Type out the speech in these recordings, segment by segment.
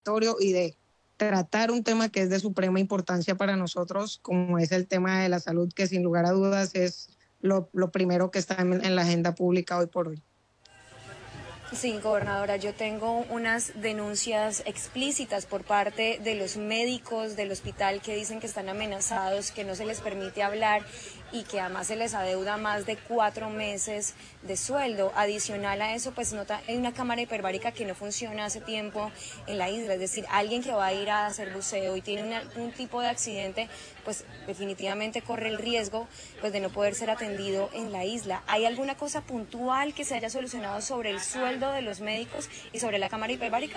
territorio y de tratar un tema que es de suprema importancia para nosotros, como es el tema de la salud, que sin lugar a dudas es lo primero que está en la agenda pública hoy por hoy. Sí, gobernadora, yo tengo unas denuncias explícitas por parte de los médicos del hospital que dicen que están amenazados, que no se les permite hablar y que además se les adeuda más de 4 meses de sueldo. Adicional a eso, pues hay una cámara hiperbárica que no funciona hace tiempo en la isla, es decir, alguien que va a ir a hacer buceo y tiene un tipo de accidente, pues definitivamente corre el riesgo pues de no poder ser atendido en la isla. ¿Hay alguna cosa puntual que se haya solucionado sobre el sueldo de los médicos y sobre la cámara hiperbárica?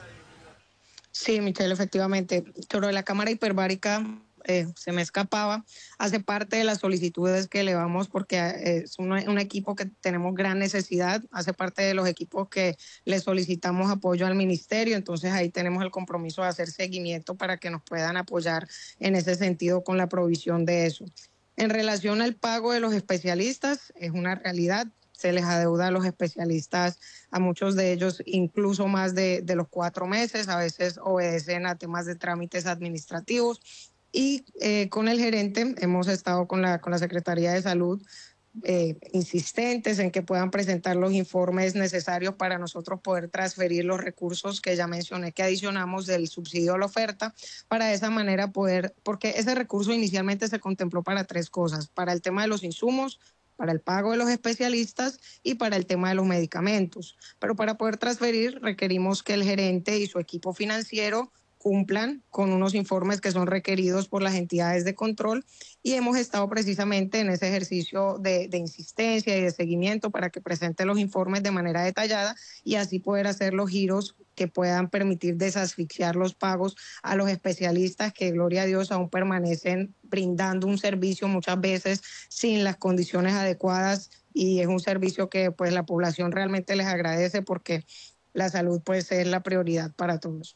Sí, Michelle, efectivamente. Sobre la cámara hiperbárica se me escapaba. Hace parte de las solicitudes que elevamos porque es un equipo que tenemos gran necesidad. Hace parte de los equipos que le solicitamos apoyo al ministerio. Entonces ahí tenemos el compromiso de hacer seguimiento para que nos puedan apoyar en ese sentido con la provisión de eso. En relación al pago de los especialistas, es una realidad. Se les adeuda a los especialistas, a muchos de ellos incluso más de los 4 meses, a veces obedecen a temas de trámites administrativos. Y con el gerente hemos estado con la Secretaría de Salud insistentes en que puedan presentar los informes necesarios para nosotros poder transferir los recursos que ya mencioné que adicionamos del subsidio a la oferta, para de esa manera poder, porque ese recurso inicialmente se contempló para 3 cosas, para el tema de los insumos, para el pago de los especialistas y para el tema de los medicamentos. Pero para poder transferir requerimos que el gerente y su equipo financiero cumplan con unos informes que son requeridos por las entidades de control, y hemos estado precisamente en ese ejercicio de insistencia y de seguimiento para que presente los informes de manera detallada y así poder hacer los giros que puedan permitir desasfixiar los pagos a los especialistas que, gloria a Dios, aún permanecen brindando un servicio muchas veces sin las condiciones adecuadas, y es un servicio que pues la población realmente les agradece porque la salud pues es la prioridad para todos.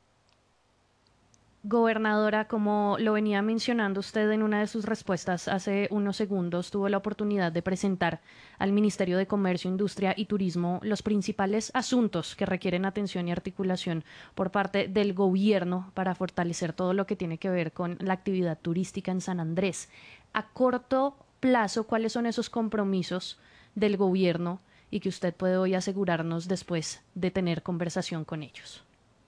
Gobernadora, como lo venía mencionando usted en una de sus respuestas hace unos segundos, tuvo la oportunidad de presentar al Ministerio de Comercio, Industria y Turismo los principales asuntos que requieren atención y articulación por parte del gobierno para fortalecer todo lo que tiene que ver con la actividad turística en San Andrés. A corto plazo, ¿cuáles son esos compromisos del gobierno y que usted puede hoy asegurarnos después de tener conversación con ellos?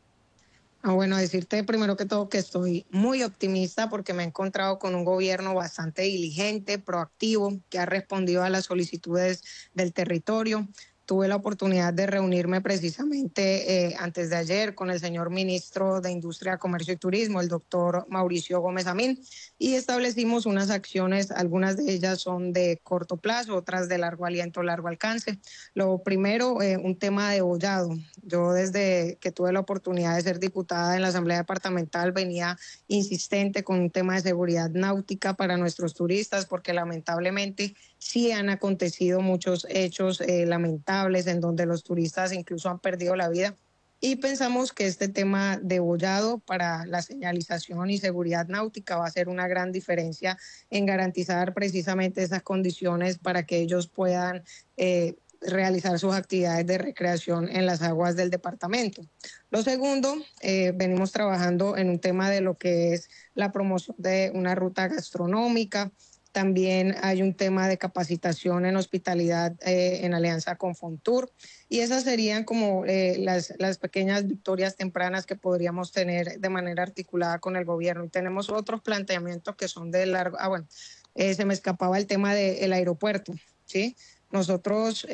Bueno, decirte primero que todo que estoy muy optimista porque me he encontrado con un gobierno bastante diligente, proactivo, que ha respondido a las solicitudes del territorio. Tuve la oportunidad de reunirme precisamente antes de ayer con el señor ministro de Industria, Comercio y Turismo, el doctor Mauricio Gómez Amín, y establecimos unas acciones, algunas de ellas son de corto plazo, otras de largo aliento, largo alcance. Lo primero, un tema de bollado. Yo desde que tuve la oportunidad de ser diputada en la Asamblea Departamental venía insistente con un tema de seguridad náutica para nuestros turistas, porque lamentablemente sí han acontecido muchos hechos lamentables en donde los turistas incluso han perdido la vida. Y pensamos que este tema de bollado para la señalización y seguridad náutica va a ser una gran diferencia en garantizar precisamente esas condiciones para que ellos puedan realizar sus actividades de recreación en las aguas del departamento. Lo segundo, venimos trabajando en un tema de lo que es la promoción de una ruta gastronómica. También hay un tema de capacitación en hospitalidad en alianza con Fontur, y esas serían como las pequeñas victorias tempranas que podríamos tener de manera articulada con el gobierno. Y tenemos otros planteamientos que son de largo, se me escapaba el tema del aeropuerto, ¿sí? Nosotros,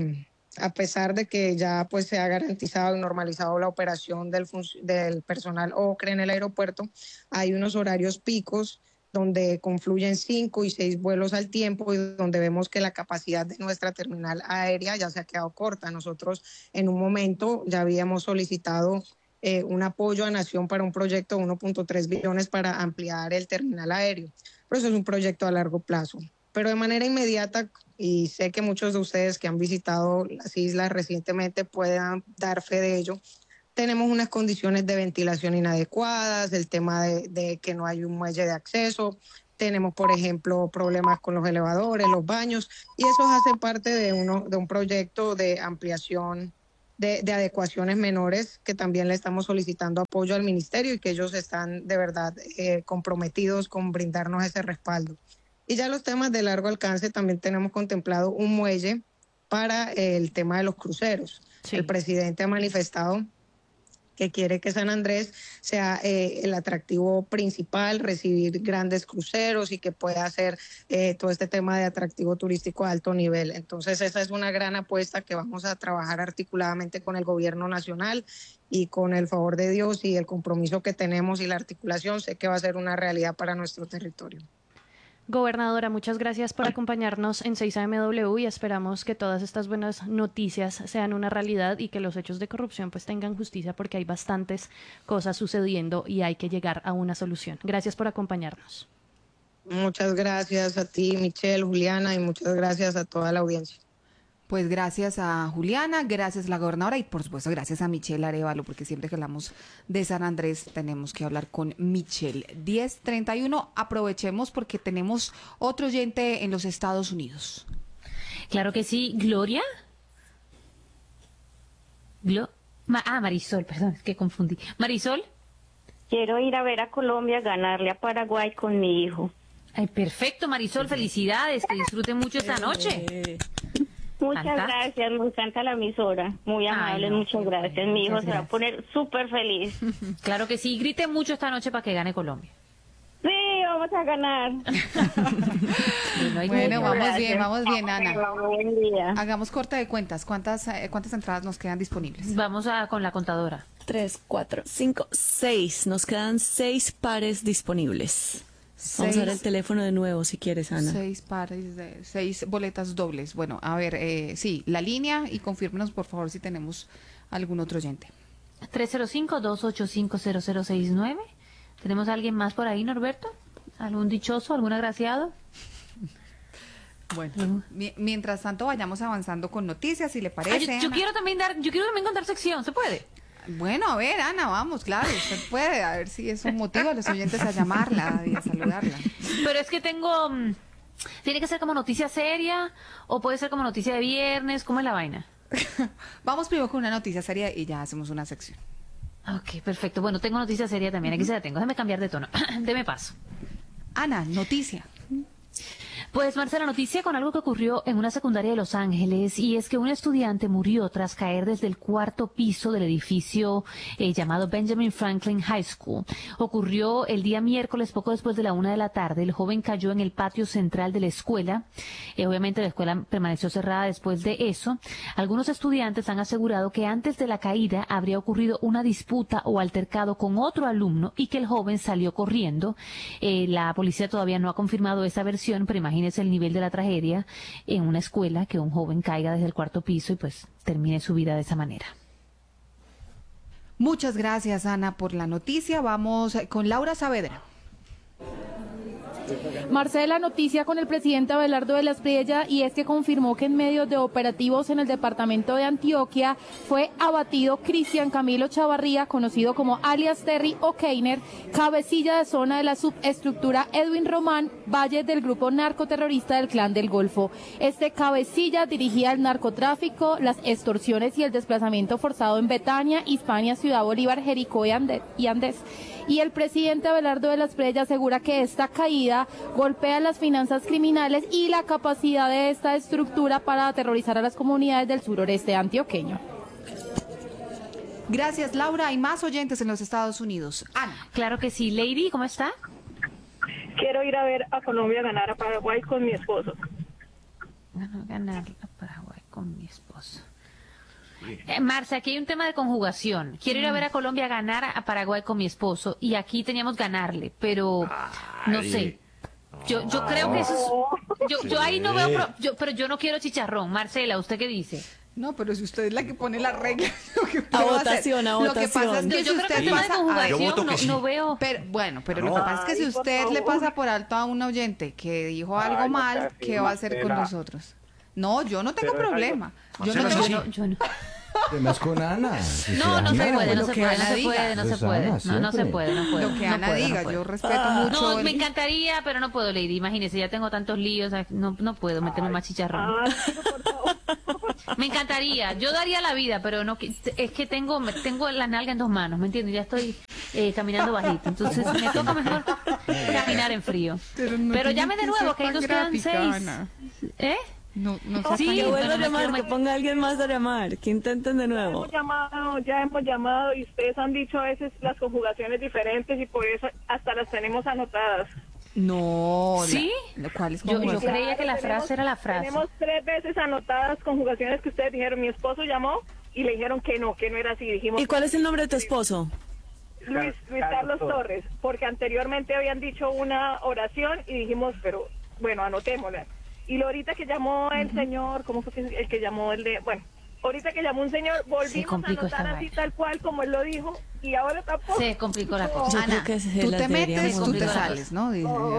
a pesar de que ya pues se ha garantizado y normalizado la operación del personal OCRE en el aeropuerto, hay unos horarios picos donde confluyen 5 y 6 vuelos al tiempo y donde vemos que la capacidad de nuestra terminal aérea ya se ha quedado corta. Nosotros en un momento ya habíamos solicitado un apoyo a Nación para un proyecto de 1.3 billones para ampliar el terminal aéreo, pero eso es un proyecto a largo plazo. Pero de manera inmediata, y sé que muchos de ustedes que han visitado las islas recientemente puedan dar fe de ello, tenemos unas condiciones de ventilación inadecuadas, el tema de que no hay un muelle de acceso, tenemos, por ejemplo, problemas con los elevadores, los baños, y eso hace parte de un proyecto de ampliación de adecuaciones menores, que también le estamos solicitando apoyo al ministerio y que ellos están de verdad comprometidos con brindarnos ese respaldo. Y ya los temas de largo alcance, también tenemos contemplado un muelle para el tema de los cruceros. Sí. El presidente ha manifestado que quiere que San Andrés sea el atractivo principal, recibir grandes cruceros y que pueda hacer todo este tema de atractivo turístico de alto nivel. Entonces esa es una gran apuesta que vamos a trabajar articuladamente con el gobierno nacional, y con el favor de Dios y el compromiso que tenemos y la articulación, sé que va a ser una realidad para nuestro territorio. Gobernadora, muchas gracias por acompañarnos en 6AMW y esperamos que todas estas buenas noticias sean una realidad y que los hechos de corrupción pues tengan justicia, porque hay bastantes cosas sucediendo y hay que llegar a una solución. Gracias por acompañarnos. Muchas gracias a ti, Michelle, Juliana, y muchas gracias a toda la audiencia. Pues gracias a Juliana, gracias a la gobernadora y por supuesto gracias a Michelle Arévalo, porque siempre que hablamos de San Andrés tenemos que hablar con Michelle. 10:31, aprovechemos porque tenemos otro oyente en los Estados Unidos. Claro que sí, Gloria. Marisol, perdón, es que confundí. Marisol. Quiero ir a ver a Colombia, ganarle a Paraguay con mi hijo. Ay, perfecto, Marisol, felicidades, que disfruten mucho esta noche. Muchas gracias, me encanta la emisora, muy amable, muchas gracias. Mi hijo se va a poner súper feliz. Claro que sí, grite mucho esta noche para que gane Colombia. Sí, vamos a ganar. Bueno, vamos bien, Ana. Buen día. Hagamos corte de cuentas. ¿Cuántas entradas nos quedan disponibles? Vamos con la contadora. 3, 4, 5, 6. Nos quedan 6 pares disponibles. Vamos a ver el teléfono de nuevo si quieres, Ana. 6 boletas dobles. Bueno, a ver, sí, la línea, y confírmenos por favor si tenemos algún otro oyente. 305-285-0069. ¿Tenemos a alguien más por ahí, Norberto? ¿Algún dichoso, algún agraciado? Bueno, mientras tanto vayamos avanzando con noticias, si le parece. Yo quiero también contar sección, ¿se puede? Bueno, a ver, Ana, vamos, claro, usted puede, a ver si eso motiva a los oyentes a llamarla y a saludarla. Pero es que ¿tiene que ser como noticia seria o puede ser como noticia de viernes? ¿Cómo es la vaina? Vamos primero con una noticia seria y ya hacemos una sección. Ok, perfecto. Bueno, tengo noticia seria también, aquí se la tengo. Déjame cambiar de tono, deme paso. Ana, noticia. Pues, Marcela, noticia con algo que ocurrió en una secundaria de Los Ángeles, y es que un estudiante murió tras caer desde el 4º piso del edificio llamado Benjamin Franklin High School. Ocurrió el día miércoles, poco después de la 1 de la tarde. El joven cayó en el patio central de la escuela. Obviamente la escuela permaneció cerrada después de eso. Algunos estudiantes han asegurado que antes de la caída habría ocurrido una disputa o altercado con otro alumno y que el joven salió corriendo. La policía todavía no ha confirmado esa versión, pero imagínense el nivel de la tragedia en una escuela, que un joven caiga desde el 4º piso y pues termine su vida de esa manera. Muchas gracias, Ana, por la noticia. Vamos con Laura Saavedra. Marcela, noticia con el presidente Abelardo de la Espriella, y es que confirmó que en medio de operativos en el departamento de Antioquia fue abatido Cristian Camilo Chavarría, conocido como alias Terry O'Keiner, cabecilla de zona de la subestructura Edwin Román Valle del grupo narcoterrorista del Clan del Golfo. Este cabecilla dirigía el narcotráfico, las extorsiones y el desplazamiento forzado en Betania, Hispania, Ciudad Bolívar, Jericó y Andés. Y el presidente Abelardo de la Espriella asegura que esta caída golpea las finanzas criminales y la capacidad de esta estructura para aterrorizar a las comunidades del suroreste antioqueño. Gracias, Laura. Hay más oyentes en los Estados Unidos. Ana. Claro que sí. Lady, ¿cómo está? Quiero ir a ver a Colombia ganar a Paraguay con mi esposo. Ganar a Paraguay con mi esposo. Marcia, aquí hay un tema de conjugación. Quiero ir a ver a Colombia ganar a Paraguay con mi esposo, y aquí teníamos ganarle, pero no sé. Yo creo que eso es... Yo ahí no veo... pero yo no quiero chicharrón. Marcela, ¿usted qué dice? No, pero si usted es la que pone la regla, a votación. Lo que pasa es que yo creo que el tema de conjugación no veo... Pero lo que pasa es que si usted le pasa por alto a un oyente que dijo algo mal, ¿qué va a hacer con nosotros? No, yo no tengo problema. Yo no. Además con Ana. No se puede. Lo que Ana diga, yo respeto mucho. No, me encantaría, pero no puedo, Lady. Imagínese, ya tengo tantos líos, no puedo meterme más chicharrón. Por favor. Me encantaría. Yo daría la vida, pero no es que tengo la nalga en dos manos, ¿me entiendes? Ya estoy caminando bajito. Entonces me toca mejor caminar en frío. Pero llame de nuevo, que ahí nos quedan 6. Ana. ¿Eh? No, Sí, que vuelva a llamar, me... que ponga a alguien más a llamar, que intenten de nuevo. Ya hemos llamado y ustedes han dicho a veces las conjugaciones diferentes y por eso hasta las tenemos anotadas. No. ¿Sí? ¿Cuál es Yo conjugación? creía que la frase era la frase. Tenemos 3 veces anotadas conjugaciones que ustedes dijeron. Mi esposo llamó y le dijeron que no era así. Dijimos, ¿Y cuál es el nombre de tu esposo? Luis Carlos Torres, porque anteriormente habían dicho una oración y dijimos, pero bueno, anotémosla. Y ahorita que llamó el señor, ¿cómo fue el que llamó ahorita que llamó un señor, volvimos a anotar así tal cual como él lo dijo y ahora tampoco. Se complicó la cosa. Ana, tú te metes, tú te sales, ¿no?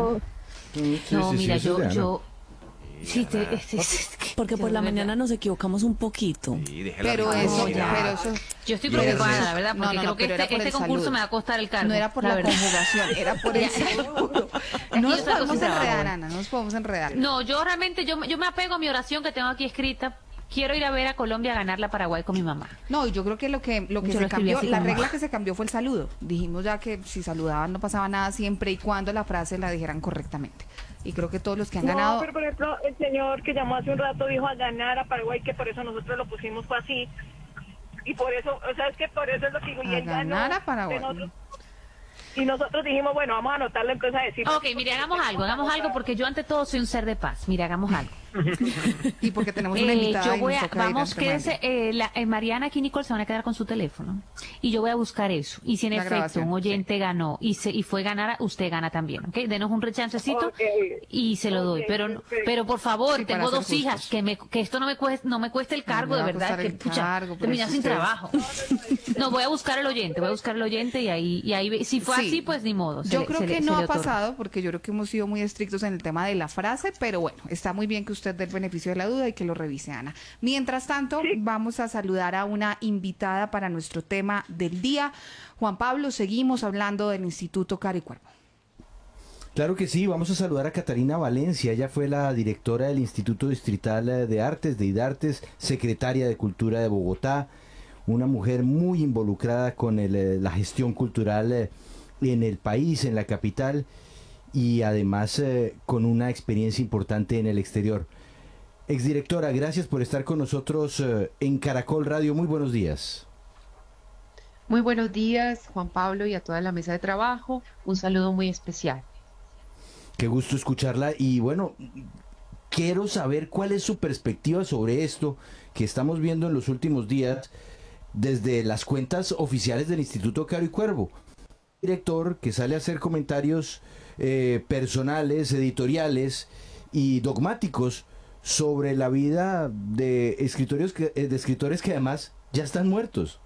No, mira, yo sí, porque por la mañana nos equivocamos un poquito. Pero eso, yo estoy preocupada, la verdad, porque creo que este concurso me va a costar el cargo. No era por la conjugación, era por el saludo. No nos podemos enredar, Ana, no nos podemos enredar. No, yo realmente, yo me apego a mi oración que tengo aquí escrita. Quiero ir a ver a Colombia ganar la Paraguay con mi mamá. No, yo creo que lo que se cambió, la regla que se cambió fue el saludo. Dijimos ya que si saludaban no pasaba nada siempre y cuando la frase la dijeran correctamente. Y creo que todos los que han ganado... pero por ejemplo, el señor que llamó hace un rato dijo a ganar a Paraguay, que por eso nosotros lo pusimos fue así. Y por eso, o sea, es que por eso es lo que digo. Y él ganar ganó a Paraguay. Y nosotros dijimos, bueno, vamos a anotarle entonces a decir... Ok, mire, hagamos algo, porque yo ante todo soy un ser de paz. Mire, hagamos algo. Y porque tenemos una invitada quédese, Mariana aquí, Nicole, se van a quedar con su teléfono. Y yo voy a buscar eso. Y si en efecto un oyente ganó y fue ganar, usted gana también, ¿ok? Denos un rechancecito y se lo doy. Pero por favor, tengo 2 hijas, que esto no me cueste el cargo, de verdad, que terminar sin trabajo. No, voy a buscar el oyente, y ahí si fue así, pues ni modo. Yo creo que no ha pasado, porque yo creo que hemos sido muy estrictos en el tema de la frase, pero bueno, está muy bien que usted dé el beneficio de la duda y que lo revise, Ana. Mientras tanto, vamos a saludar a una invitada para nuestro tema del día. Juan Pablo, seguimos hablando del Instituto Caro y Cuervo. Claro que sí, vamos a saludar a Catarina Valencia. Ella fue la directora del Instituto Distrital de Artes, de IDARTES, secretaria de Cultura de Bogotá, una mujer muy involucrada con la gestión cultural en el país, en la capital, y además con una experiencia importante en el exterior. Exdirectora, gracias por estar con nosotros en Caracol Radio. Muy buenos días. Muy buenos días, Juan Pablo, y a toda la mesa de trabajo. Un saludo muy especial. Qué gusto escucharla. Y bueno, quiero saber cuál es su perspectiva sobre esto que estamos viendo en los últimos días desde las cuentas oficiales del Instituto Caro y Cuervo. Director que sale a hacer comentarios personales, editoriales y dogmáticos sobre la vida de escritores que además ya están muertos.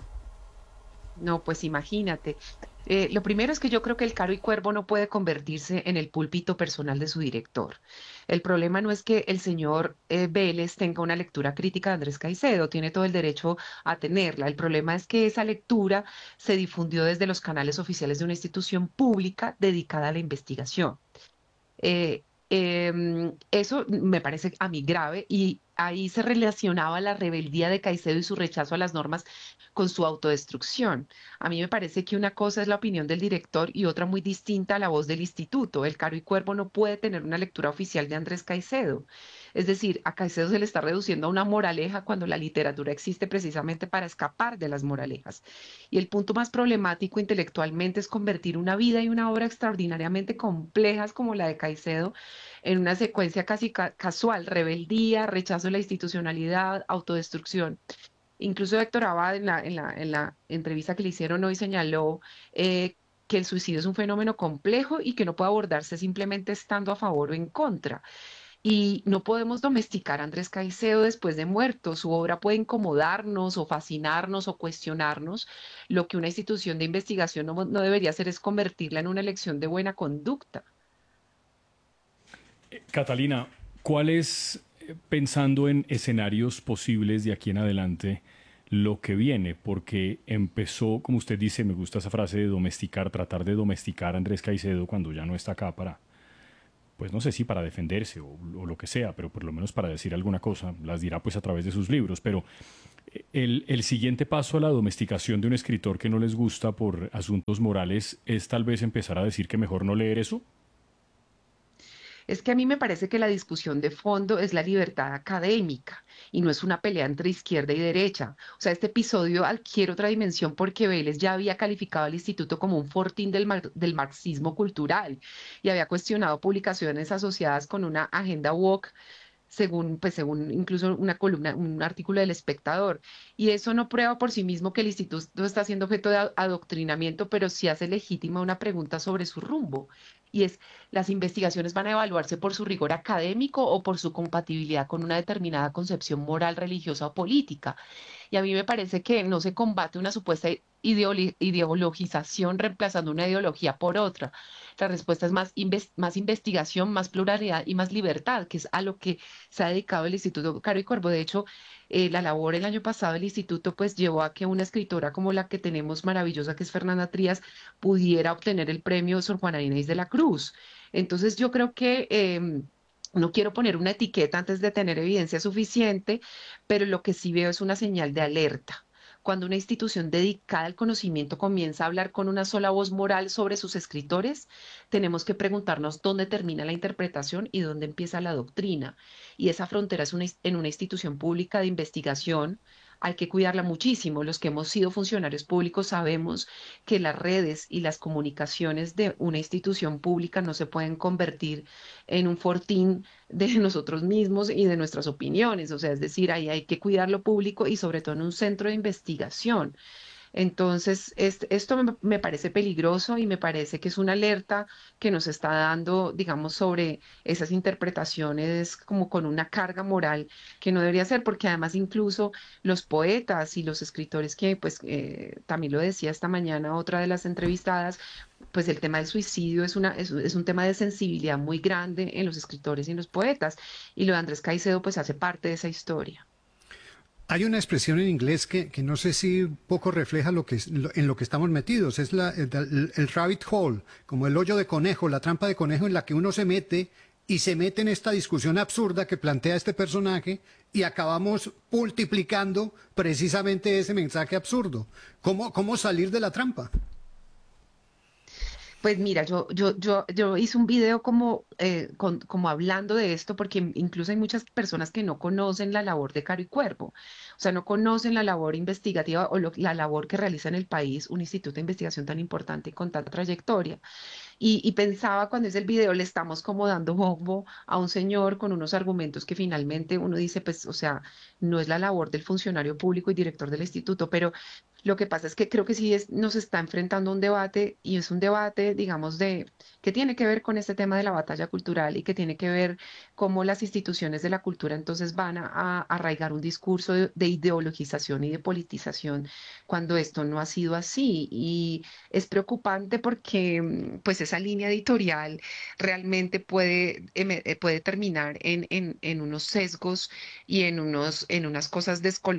No, pues imagínate. Lo primero es que yo creo que el Caro y Cuervo no puede convertirse en el púlpito personal de su director. El problema no es que el señor Vélez tenga una lectura crítica de Andrés Caicedo, tiene todo el derecho a tenerla. El problema es que esa lectura se difundió desde los canales oficiales de una institución pública dedicada a la investigación. Eso me parece a mí grave, y ahí se relacionaba la rebeldía de Caicedo y su rechazo a las normas con su autodestrucción. A mí me parece que una cosa es la opinión del director y otra muy distinta a la voz del instituto. El Caro y Cuervo no puede tener una lectura oficial de Andrés Caicedo. Es decir, a Caicedo se le está reduciendo a una moraleja cuando la literatura existe precisamente para escapar de las moralejas. Y el punto más problemático intelectualmente es convertir una vida y una obra extraordinariamente complejas como la de Caicedo en una secuencia casi casual: rebeldía, rechazo de la institucionalidad, autodestrucción. Incluso Héctor Abad en la entrevista que le hicieron hoy señaló que el suicidio es un fenómeno complejo y que no puede abordarse simplemente estando a favor o en contra. Y no podemos domesticar a Andrés Caicedo después de muerto. Su obra puede incomodarnos o fascinarnos o cuestionarnos. Lo que una institución de investigación no debería hacer es convertirla en una lección de buena conducta. Catalina, ¿cuál es, pensando en escenarios posibles de aquí en adelante, lo que viene? Porque empezó, como usted dice, me gusta esa frase de domesticar, tratar de domesticar a Andrés Caicedo cuando ya no está acá pues no sé si para defenderse o lo que sea, pero por lo menos para decir alguna cosa, las dirá pues a través de sus libros. Pero el siguiente paso a la domesticación de un escritor que no les gusta por asuntos morales es tal vez empezar a decir que mejor no leer eso. Es que a mí me parece que la discusión de fondo es la libertad académica y no es una pelea entre izquierda y derecha. O sea, este episodio adquiere otra dimensión porque Vélez ya había calificado al instituto como un fortín del marxismo cultural y había cuestionado publicaciones asociadas con una agenda woke según incluso una columna, un artículo del Espectador. Y eso no prueba por sí mismo que el instituto está siendo objeto de adoctrinamiento, pero sí hace legítima una pregunta sobre su rumbo. Y es, ¿las investigaciones van a evaluarse por su rigor académico o por su compatibilidad con una determinada concepción moral, religiosa o política? Y a mí me parece que no se combate una supuesta ideologización reemplazando una ideología por otra. La respuesta es más investigación, más pluralidad y más libertad, que es a lo que se ha dedicado el Instituto Caro y Cuervo. De hecho, la labor el año pasado del instituto pues llevó a que una escritora como la que tenemos maravillosa, que es Fernanda Trías, pudiera obtener el premio Sor Juana Inés de la Cruz. Entonces yo creo que no quiero poner una etiqueta antes de tener evidencia suficiente, pero lo que sí veo es una señal de alerta. Cuando una institución dedicada al conocimiento comienza a hablar con una sola voz moral sobre sus escritores, tenemos que preguntarnos dónde termina la interpretación y dónde empieza la doctrina. Y esa frontera es en una institución pública de investigación. Hay que cuidarla muchísimo. Los que hemos sido funcionarios públicos sabemos que las redes y las comunicaciones de una institución pública no se pueden convertir en un fortín de nosotros mismos y de nuestras opiniones. O sea, es decir, ahí hay que cuidar lo público y sobre todo en un centro de investigación. Entonces, esto me parece peligroso y me parece que es una alerta que nos está dando, digamos, sobre esas interpretaciones como con una carga moral que no debería ser, porque además incluso los poetas y los escritores que, pues, también lo decía esta mañana otra de las entrevistadas, pues el tema del suicidio es un tema de sensibilidad muy grande en los escritores y en los poetas, y lo de Andrés Caicedo, pues, hace parte de esa historia. Hay una expresión en inglés que no sé si un poco refleja en lo que estamos metidos, es el rabbit hole, como el hoyo de conejo, la trampa de conejo en la que uno se mete y se mete en esta discusión absurda que plantea este personaje y acabamos multiplicando precisamente ese mensaje absurdo. ¿Cómo salir de la trampa? Pues mira, yo hice un video como hablando de esto, porque incluso hay muchas personas que no conocen la labor de Caro y Cuervo, o sea, no conocen la labor investigativa o la labor que realiza en el país un instituto de investigación tan importante y con tanta trayectoria. Y pensaba cuando hice el video, le estamos como dando bombo a un señor con unos argumentos que finalmente uno dice, pues, o sea, no es la labor del funcionario público y director del instituto, pero lo que pasa es que creo que sí nos está enfrentando a un debate y es un debate, digamos, que tiene que ver con este tema de la batalla cultural y que tiene que ver cómo las instituciones de la cultura entonces van a arraigar un discurso de ideologización y de politización cuando esto no ha sido así. Y es preocupante porque pues esa línea editorial realmente puede terminar en unos sesgos y en unas cosas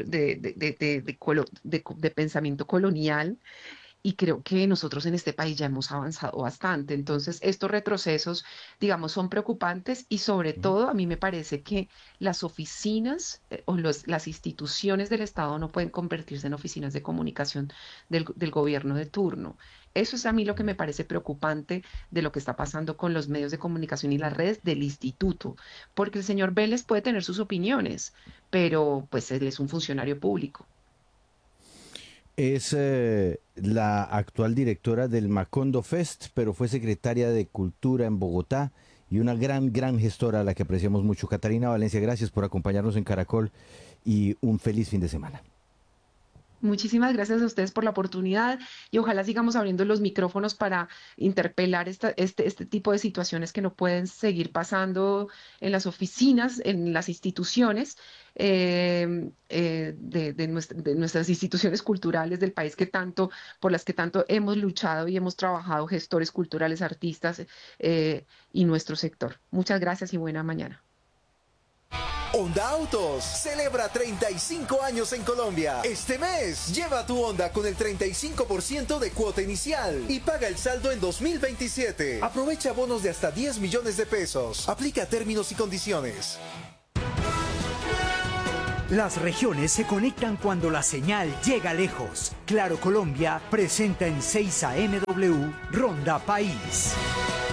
de pensamiento colonial, y creo que nosotros en este país ya hemos avanzado bastante. Entonces, estos retrocesos, digamos, son preocupantes y sobre todo a mí me parece que las oficinas las instituciones del Estado no pueden convertirse en oficinas de comunicación del gobierno de turno. Eso es a mí lo que me parece preocupante de lo que está pasando con los medios de comunicación y las redes del instituto, porque el señor Vélez puede tener sus opiniones, pero pues él es un funcionario público. Es la actual directora del Macondo Fest, pero fue secretaria de Cultura en Bogotá y una gran gestora a la que apreciamos mucho. Catarina Valencia, gracias por acompañarnos en Caracol y un feliz fin de semana. Muchísimas gracias a ustedes por la oportunidad y ojalá sigamos abriendo los micrófonos para interpelar este tipo de situaciones que no pueden seguir pasando en las oficinas, en las instituciones de nuestras instituciones culturales del país por las que tanto hemos luchado y hemos trabajado gestores culturales, artistas y nuestro sector. Muchas gracias y buena mañana. Honda Autos celebra 35 años en Colombia. Este mes, lleva tu Honda con el 35% de cuota inicial y paga el saldo en 2027. Aprovecha bonos de hasta 10 millones de pesos. Aplica términos y condiciones. Las regiones se conectan cuando la señal llega lejos. Claro Colombia presenta en 6 AM Ronda País.